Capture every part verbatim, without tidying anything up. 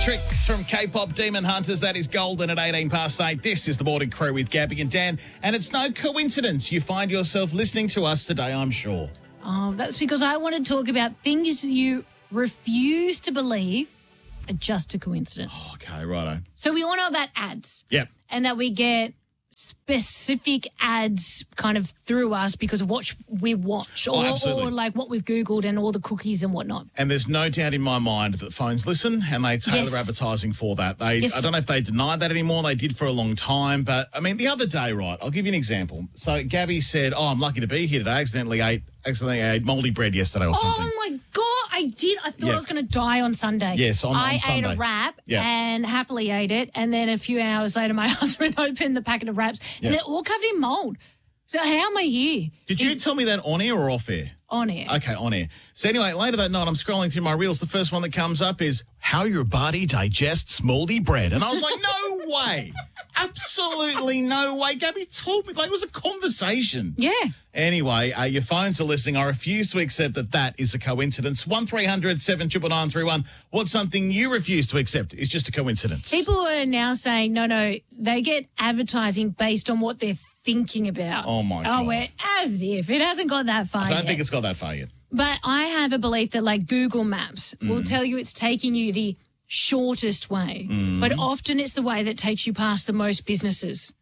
Tricks from K-pop Demon Hunters. That is Golden at eighteen past eight. This is the Morning Crew with Gabby and Dan. And it's no coincidence you find yourself listening to us today, I'm sure. Oh, that's because I want to talk about things you refuse to believe are just a coincidence. Oh, okay, righto. So we all know about ads. Yep. And that we get specific ads kind of through us because of what we watch or, Oh, absolutely. or like what we've Googled and all the cookies and whatnot. And there's no doubt in my mind that phones listen and they tailor Yes. advertising for that. They, Yes. I don't know if they deny that anymore. They did for a long time. But, I mean, the other day, right, I'll give you an example. So Gabby said, oh, I'm lucky to be here today. I accidentally ate, accidentally ate mouldy bread yesterday or something. Oh, my God. I did. I thought Yeah. I was going to die on Sunday. Yes, on- on I ate Sunday. a wrap Yeah. and happily ate it. And then a few hours later, my husband opened the packet of wraps Yeah. and they're all covered in mold. So how am I here? Did you tell me that on air or off air? On air. Okay, on air. So anyway, later that night, I'm scrolling through my reels. The first one that comes up is how your body digests mouldy bread. And I was like, no way. Absolutely no way. Gabby told me, like, it was a conversation. Yeah. Anyway, uh, your phones are listening. I refuse to accept that that is a coincidence. one three hundred seven nine nine three one. What's something you refuse to accept is just a coincidence? People are now saying, no, no, they get advertising based on what they're thinking about. Oh, my Oh, God. we're, as if. It hasn't got that far I don't yet. think it's got that far yet. But I have a belief that, like, Google Maps Mm. will tell you it's taking you the shortest way. Mm. But often it's the way that takes you past the most businesses.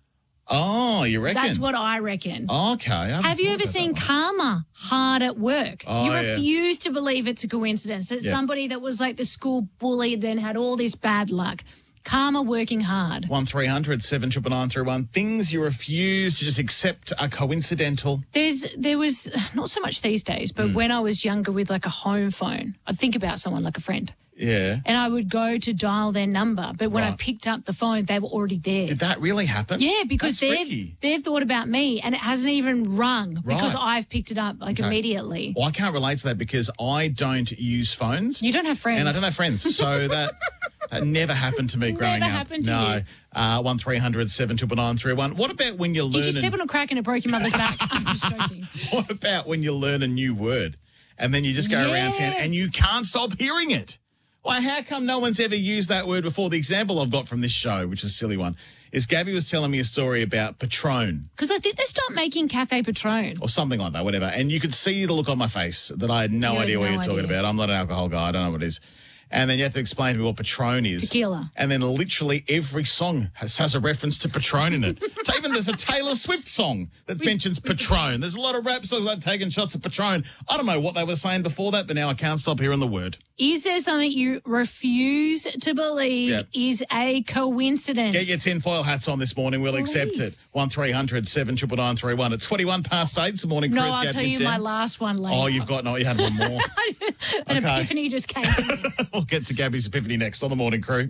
Oh, you reckon? That's what I reckon. Okay. I haven't Have you thought ever about seen that one. Karma hard at work? Oh, you yeah. refuse to believe it's a coincidence. It's Yeah. somebody that was like the school bully, then had all this bad luck. Karma working hard. one three hundred seven nine nine three one. Things you refuse to just accept are coincidental. There's there was not so much these days, but Mm. when I was younger with like a home phone, I'd think about someone like a friend. Yeah. And I would go to dial their number, but when I Right. picked up the phone, they were already there. Did that really happen? Yeah, because That's they've freaky. they've thought about me and it hasn't even rung because Right. I've picked it up like Okay. immediately. Well, I can't relate to that because I don't use phones. You don't have friends. And I don't have friends. So that that never happened to me growing Never up. happened to no. you. Uh, one three hundred seven nine nine three one. What about when you learn Did you an- step on a crack and it broke your mother's back? I'm just joking. What about when you learn a new word and then you just go around town and you can't stop hearing it? Why, how come no one's ever used that word before? The example I've got from this show, which is a silly one, is Gabby was telling me a story about Patron Because I think they stopped making Cafe Patron. or something like that, whatever. And you could see the look on my face that I had no You had idea what no you're talking idea. about. I'm not an alcohol guy. I don't know what it is. And then you have to explain to me what Patron is. Tequila. And then literally every song has, has a reference to Patron in it. So even there's a Taylor Swift song that mentions Patron. There's a lot of rap songs like taking shots of Patron. I don't know what they were saying before that, but now I can't stop hearing the word. Is there something you refuse to believe Yep. is a coincidence? Get your tinfoil hats on this morning. We'll accept it. Please. one three hundred seven nine nine three one. It's twenty-one past eight. It's the morning No, crew with I'll Gabby tell and you Dan. my last one later. Oh, you've got no, you had one more. An okay. epiphany just came to me. We'll get to Gabby's epiphany next on the morning crew.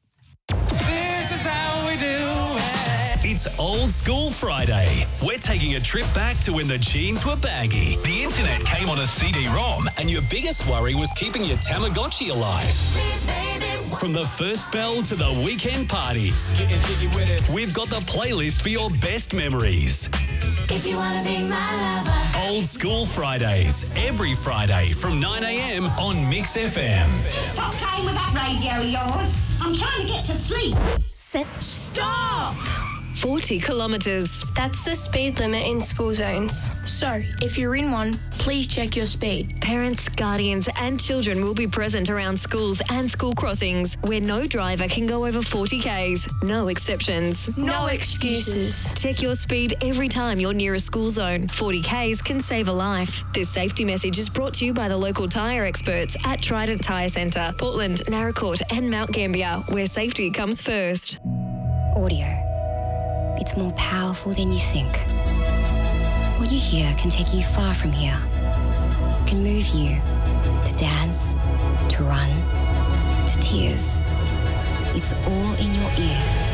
This is how we do it. It's Old School Friday. We're taking a trip back to when the jeans were baggy, the internet came on a C D ROM, and your biggest worry was keeping your Tamagotchi alive. From the first bell to the weekend party, Getting jiggy with it. we've got the playlist for your best memories. If you wanna be my lover. Old School Fridays, every Friday from nine a.m. on Mix F M. Stop playing with that radio of yours. I'm trying to get to sleep. Set. Stop! forty kilometres. That's the speed limit in school zones. So, if you're in one, please check your speed. Parents, guardians and children will be present around schools and school crossings where no driver can go over forty kays. No exceptions. No excuses. Check your speed every time you're near a school zone. forty kays can save a life. This safety message is brought to you by the local tyre experts at Trident Tyre Centre, Portland, Naracoorte and Mount Gambier, where safety comes first. Audio. It's more powerful than you think. What you hear can take you far from here. It can move you to dance, to run, to tears. It's all in your ears.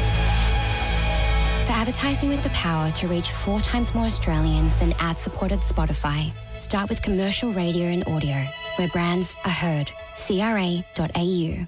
For advertising with the power to reach four times more Australians than ad-supported Spotify, start with commercial radio and audio, where brands are heard. C R A dot A U.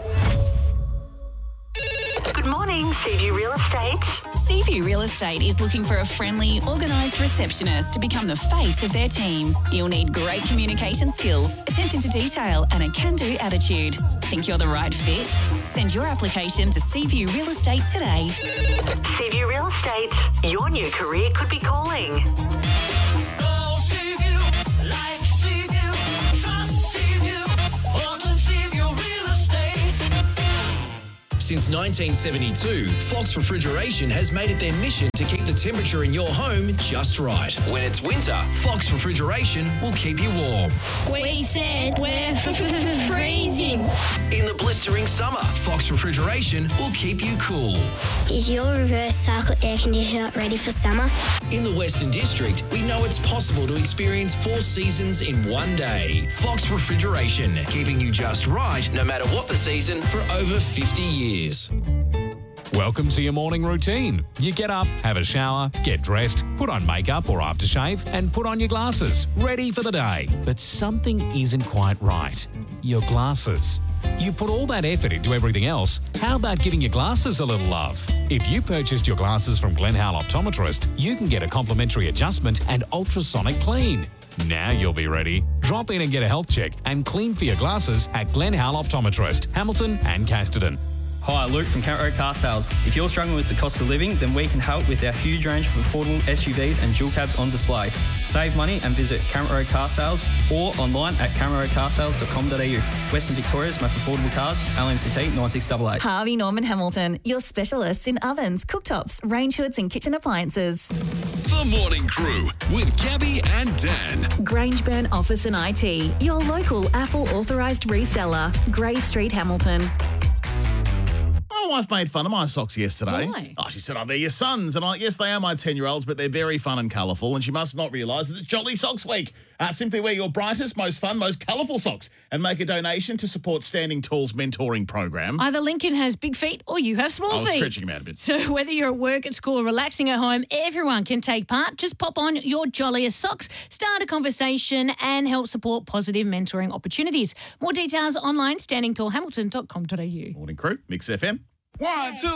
Good morning, Seaview Real Estate. Seaview Real Estate is looking for a friendly, organised receptionist to become the face of their team. You'll need great communication skills, attention to detail and a can-do attitude. Think you're the right fit? Send your application to Seaview Real Estate today. Seaview Real Estate, your new career could be calling. Oh, Seaview, like Seaview, trust Seaview, want to Seaview Real Estate. Since nineteen seventy-two, Fox Refrigeration has made it their mission to keep the temperature in your home just right. When it's winter, Fox Refrigeration will keep you warm. We said we're freezing. In the blistering summer, Fox Refrigeration will keep you cool. Is your reverse cycle air conditioner ready for summer? In the Western District, we know it's possible to experience four seasons in one day. Fox Refrigeration, keeping you just right no matter what the season for over fifty years. Welcome to your morning routine. You get up, have a shower, get dressed, put on makeup or aftershave, and put on your glasses, ready for the day. But something isn't quite right. Your glasses. You put all that effort into everything else. How about giving your glasses a little love? If you purchased your glasses from Glen Howell Optometrist, you can get a complimentary adjustment and ultrasonic clean. Now you'll be ready. Drop in and get a health check and clean for your glasses at Glen Howell Optometrist, Hamilton and Casterton. Hi, Luke from Count Road Car Sales. If you're struggling with the cost of living, then we can help with our huge range of affordable S U Vs and dual cabs on display. Save money and visit Count Road Car Sales or online at count road car sales dot com dot a u. Western Victoria's most affordable cars, L M C T nine six eight eight. Harvey Norman Hamilton, your specialists in ovens, cooktops, range hoods and kitchen appliances. The Morning Crew with Gabby and Dan. Grangeburn Office and I T, your local Apple authorised reseller. Grey Street, Hamilton. My wife made fun of my socks yesterday. Why? Oh, she said, oh, they're your sons. And I'm like, yes, they are my ten-year-olds, but they're very fun and colourful. And she must not realise that it's Jolly Socks Week. Uh, simply wear your brightest, most fun, most colourful socks and make a donation to support Standing Tall's mentoring program. Either Lincoln has big feet or you have small I was feet. stretching him out a bit. So whether you're at work, at school, or relaxing at home, everyone can take part. Just pop on your jolliest socks, start a conversation and help support positive mentoring opportunities. More details online, standing tall hamilton dot com dot a u. Morning Crew, Mix F M. One, two,